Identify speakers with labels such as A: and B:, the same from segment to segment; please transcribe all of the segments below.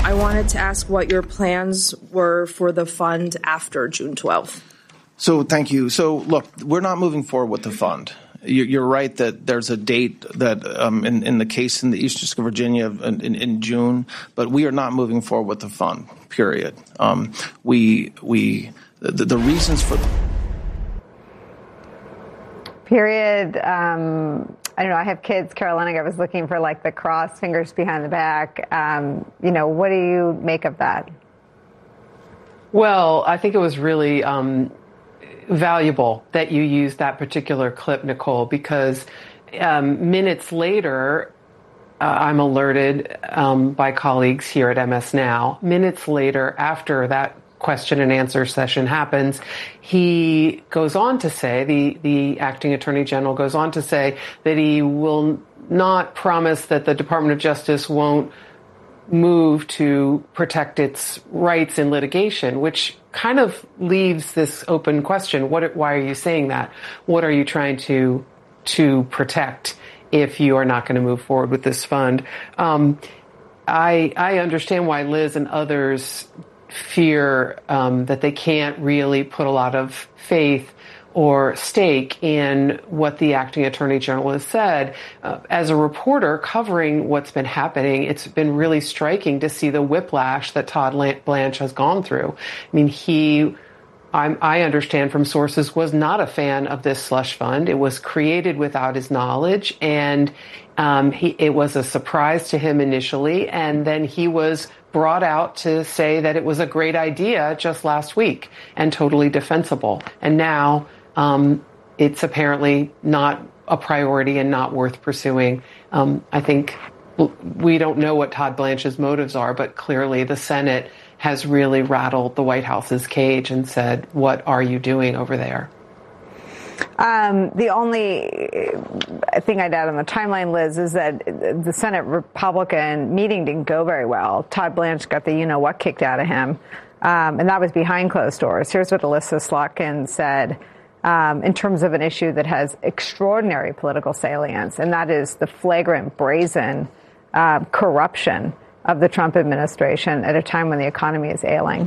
A: I wanted to ask what your plans were for the fund after June 12th.
B: So thank you. So look, we're not moving forward with the fund. You're right that there's a date that in the case in the East District of Virginia in June, but we are not moving forward with the fund, period. The reasons for
C: period. I don't know. I have kids. Carolina, I was looking for like the cross, fingers behind the back. What do you make of that?
D: Well, I think it was really valuable that you used that particular clip, Nicole, because minutes later, I'm alerted by colleagues here at MS Now. Minutes later, after that question and answer session happens, he goes on to say, the acting attorney general goes on to say that he will not promise that the Department of Justice won't move to protect its rights in litigation, which kind of leaves this open question. Why are you saying that? What are you trying to protect if you are not going to move forward with this fund? I understand why Liz and others fear that they can't really put a lot of faith or stake in what the acting attorney general has said. As a reporter covering what's been happening, it's been really striking to see the whiplash that Todd Blanche has gone through. I mean, I understand from sources, was not a fan of this slush fund. It was created without his knowledge, and it was a surprise to him initially, and then he was brought out to say that it was a great idea just last week and totally defensible. And now it's apparently not a priority and not worth pursuing. I think we don't know what Todd Blanche's motives are, but clearly the Senate has really rattled the White House's cage and said, what are you doing over there?
C: The only thing I'd add on the timeline, Liz, is that the Senate Republican meeting didn't go very well. Todd Blanche got the you-know-what kicked out of him, and that was behind closed doors. Here's what Alyssa Slotkin said in terms of an issue that has extraordinary political salience, and that is the flagrant, brazen corruption of the Trump administration at a time when the economy is ailing.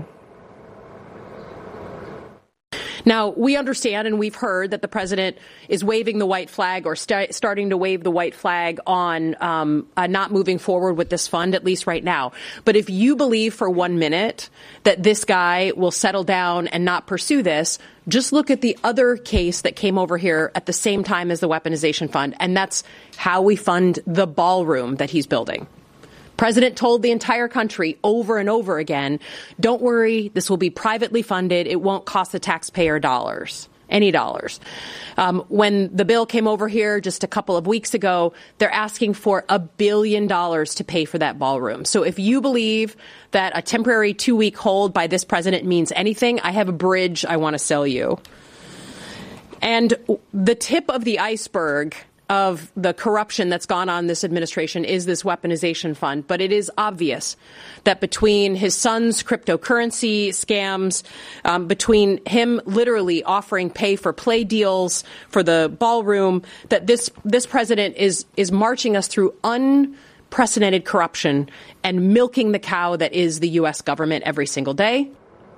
E: Now, we understand and we've heard that the president is waving the white flag or starting to wave the white flag on not moving forward with this fund, at least right now. But if you believe for 1 minute that this guy will settle down and not pursue this, just look at the other case that came over here at the same time as the weaponization fund, and that's how we fund the ballroom that he's building. President told the entire country over and over again, don't worry, this will be privately funded. It won't cost the taxpayer any dollars. When the bill came over here just a couple of weeks ago, they're asking for $1 billion to pay for that ballroom. So if you believe that a temporary 2-week hold by this president means anything, I have a bridge I want to sell you. And the tip of the iceberg of the corruption that's gone on in this administration is this weaponization fund. But it is obvious that between his son's cryptocurrency scams, between him literally offering pay-for-play deals for the ballroom, that this president is marching us through unprecedented corruption and milking the cow that is the U.S. government every single day.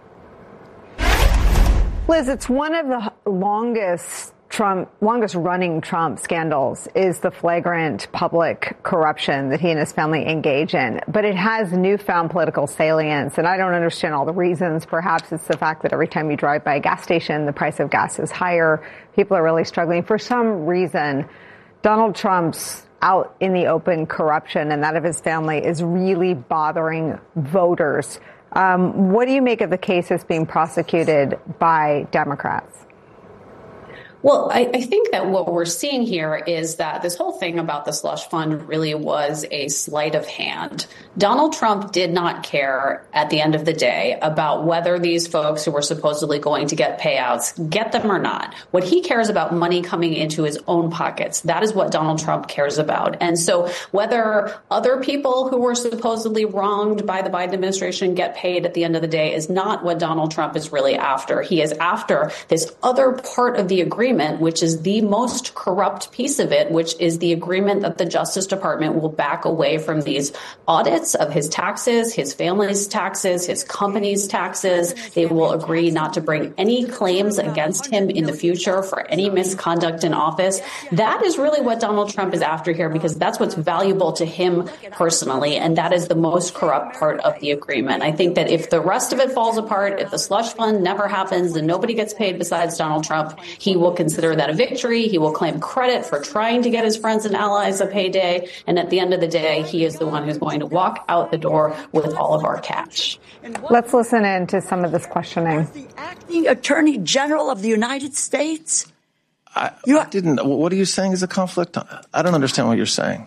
C: Liz, it's one of the longest running Trump scandals is the flagrant public corruption that he and his family engage in. But it has newfound political salience, and I don't understand all the reasons. Perhaps it's the fact that every time you drive by a gas station, the price of gas is higher. People are really struggling. For some reason, Donald Trump's out in the open corruption and that of his family is really bothering voters. What do you make of the case that's being prosecuted by Democrats?
F: Well, I think that what we're seeing here is that this whole thing about the slush fund really was a sleight of hand. Donald Trump did not care at the end of the day about whether these folks who were supposedly going to get payouts get them or not. What he cares about, money coming into his own pockets. That is what Donald Trump cares about. And so whether other people who were supposedly wronged by the Biden administration get paid at the end of the day is not what Donald Trump is really after. He is after this other part of the agreement agreement, which is the most corrupt piece of it, which is the agreement that the Justice Department will back away from these audits of his taxes, his family's taxes, his company's taxes. They will agree not to bring any claims against him in the future for any misconduct in office. That is really what Donald Trump is after here, because that's what's valuable to him personally, and that is the most corrupt part of the agreement. I think that if the rest of it falls apart, if the slush fund never happens and nobody gets paid besides Donald Trump, he will consider that a victory. He will claim credit for trying to get his friends and allies a payday. And at the end of the day, he is the one who's going to walk out the door with all of our cash.
C: Let's listen in to some of this questioning.
G: The acting Attorney General of the United States.
B: I didn't. What are you saying is a conflict? I don't understand what you're saying.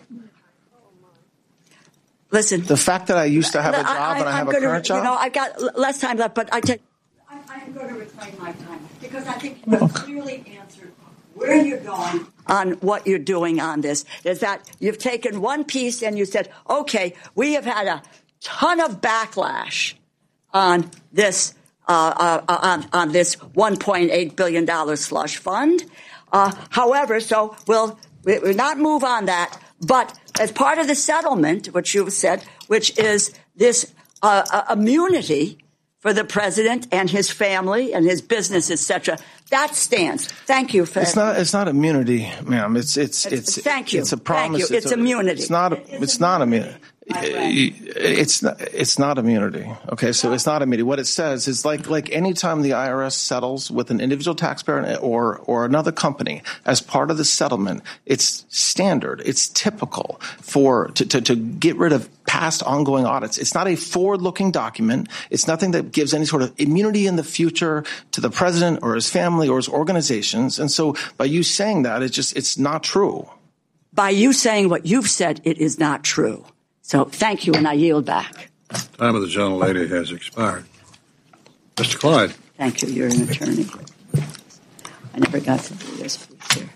G: Listen.
B: The fact that I used to have a job and I have a current job?
G: I've got less time left, but I'm going to reclaim my time because I think you have clearly answered where you're going on what you're doing on this. Is that you've taken one piece and you said, okay, we have had a ton of backlash on this on this $1.8 billion slush fund. However, so we'll not move on that. But as part of the settlement, which you said, which is this immunity for the president and his family and his business, etc., that stands. Thank you for that.
B: It's not immunity, ma'am. It's
G: thank you.
B: It's a promise.
G: Thank you. It's immunity.
B: It's not immunity. It's not immunity. Okay, so it's not immunity. What it says is like any time the IRS settles with an individual taxpayer or another company as part of the settlement, it's standard. It's typical to get rid of past ongoing audits. It's not a forward-looking document. It's nothing that gives any sort of immunity in the future to the president or his family or his organizations. And so by you saying that, it's not true.
G: By you saying what you've said, it is not true. So thank you, and I yield back.
H: Time of the gentlelady has expired. Mr. Clyde.
G: Thank you. You're an attorney. I never got to do this, please, sir.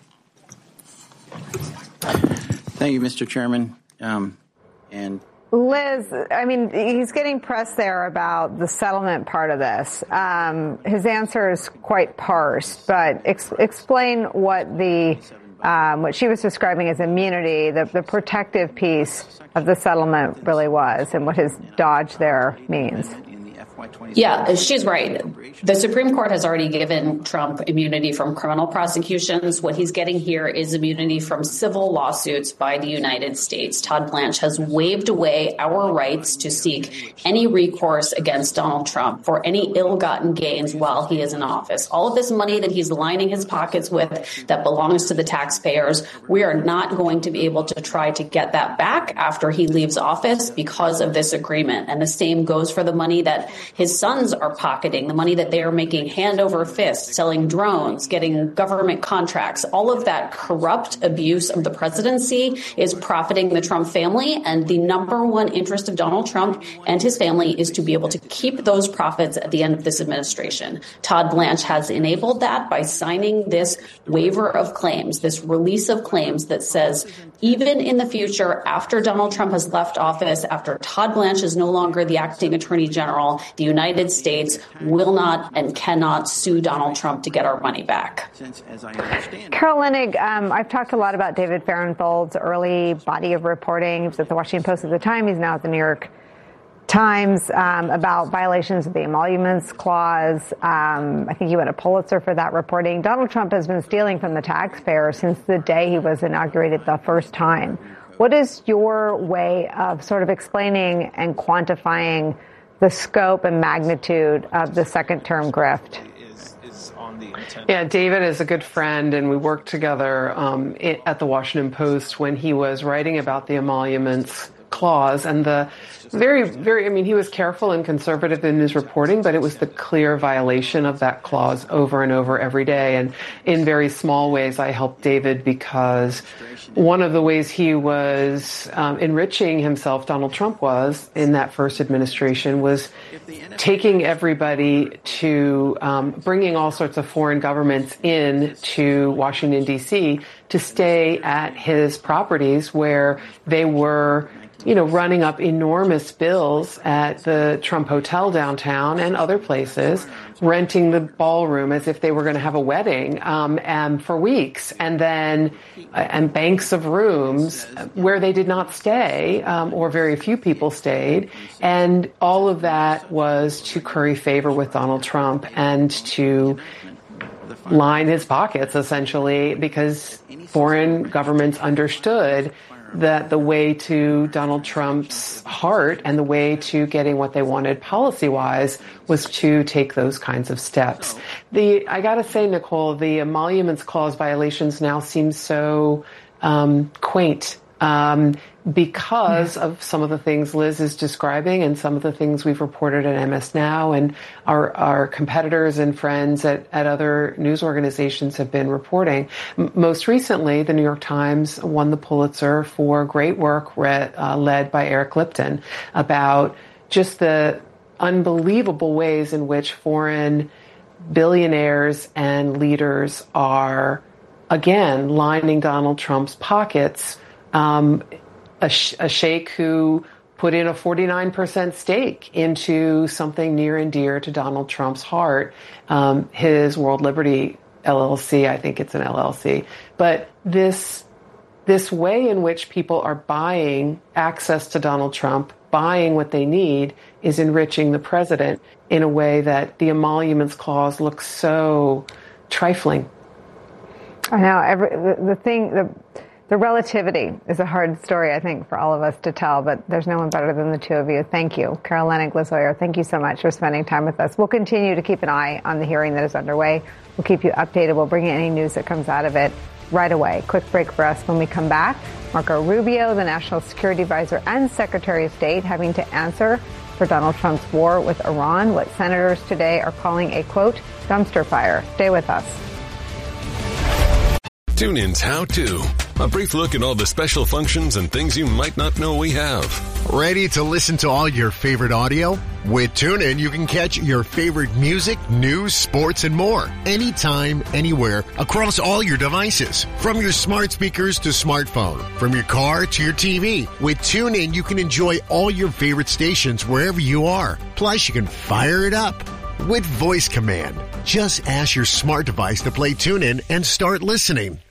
I: Thank you, Mr. Chairman. And
C: Liz, I mean, he's getting pressed there about the settlement part of this. His answer is quite parsed, but explain what what she was describing as immunity, the protective piece of the settlement really was, and what his dodge there means.
F: Yeah, she's right. The Supreme Court has already given Trump immunity from criminal prosecutions. What he's getting here is immunity from civil lawsuits by the United States. Todd Blanche has waived away our rights to seek any recourse against Donald Trump for any ill-gotten gains while he is in office. All of this money that he's lining his pockets with that belongs to the taxpayers, we are not going to be able to try to get that back after he leaves office because of this agreement. And the same goes for the money that his sons are pocketing, the money that they are making hand over fist, selling drones, getting government contracts. All of that corrupt abuse of the presidency is profiting the Trump family. And the number one interest of Donald Trump and his family is to be able to keep those profits at the end of this administration. Todd Blanche has enabled that by signing this waiver of claims, this release of claims that says even in the future, after Donald Trump has left office, after Todd Blanche is no longer the acting attorney general, the United States will not and cannot sue Donald Trump to get our money back.
C: Carol Leonnig, I've talked a lot about David Fahrenthold's early body of reporting. He was at the Washington Post at the time. He's now at the New York Times, about violations of the Emoluments Clause. I think he won a Pulitzer for that reporting. Donald Trump has been stealing from the taxpayer since the day he was inaugurated the first time. What is your way of sort of explaining and quantifying the scope and magnitude of the second-term grift?
D: Yeah, David is a good friend, and we worked together at the Washington Post when he was writing about the Emoluments Clause and the he was careful and conservative in his reporting, but it was the clear violation of that clause over and over every day. And in very small ways, I helped David because one of the ways he was enriching himself, Donald Trump was, in that first administration, was taking everybody to bringing all sorts of foreign governments in to Washington, D.C. to stay at his properties where they were running up enormous bills at the Trump Hotel downtown and other places, renting the ballroom as if they were going to have a wedding, and for weeks, and banks of rooms where they did not stay, or very few people stayed. And all of that was to curry favor with Donald Trump and to line his pockets, essentially, because foreign governments understood that the way to Donald Trump's heart and the way to getting what they wanted policy-wise was to take those kinds of steps. I gotta say, Nicole, the emoluments clause violations now seem so quaint, because of some of the things Liz is describing and some of the things we've reported at MS Now and our competitors and friends at other news organizations have been reporting. Most recently, the New York Times won the Pulitzer for great work led by Eric Lipton about just the unbelievable ways in which foreign billionaires and leaders are, again, lining Donald Trump's pockets. A sheikh who put in a 49% stake into something near and dear to Donald Trump's heart, his World Liberty LLC, I think it's an LLC. But this way in which people are buying access to Donald Trump, buying what they need, is enriching the president in a way that the emoluments clause looks so trifling.
C: I know. The relativity is a hard story, I think, for all of us to tell, but there's no one better than the two of you. Thank you. Carol Leonnig, Liz Hoyer, thank you so much for spending time with us. We'll continue to keep an eye on the hearing that is underway. We'll keep you updated. We'll bring you any news that comes out of it right away. Quick break for us. When we come back, Marco Rubio, the National Security Advisor and Secretary of State, having to answer for Donald Trump's war with Iran, what senators today are calling a, quote, dumpster fire. Stay with us.
J: TuneIn's How To. A brief look at all the special functions and things you might not know we have.
K: Ready to listen to all your favorite audio? With TuneIn, you can catch your favorite music, news, sports, and more. Anytime, anywhere, across all your devices. From your smart speakers to smartphone. From your car to your TV. With TuneIn, you can enjoy all your favorite stations wherever you are. Plus, you can fire it up with voice command. Just ask your smart device to play TuneIn and start listening.